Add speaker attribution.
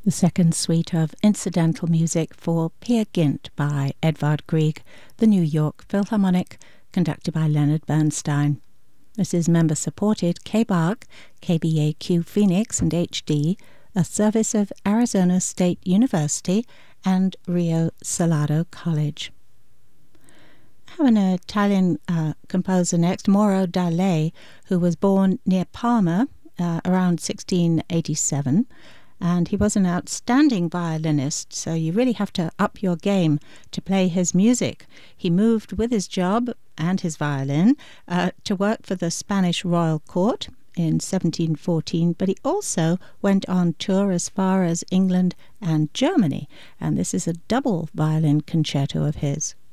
Speaker 1: The second suite of incidental music for Peer Gynt by Edvard Grieg, the New York Philharmonic, conducted by Leonard Bernstein. This is member-supported K-Bach, KBAQ Phoenix and HD, a service of Arizona State University and Rio Salado College. I have an Italian composer next, Mauro Dalè, who was born near Parma around 1687. And he was an outstanding violinist, so you really have to up your game to play his music. He moved with his job and his violin to work for the Spanish royal court in 1714, but he also went on tour as far as England and Germany, and this is a double violin concerto of his.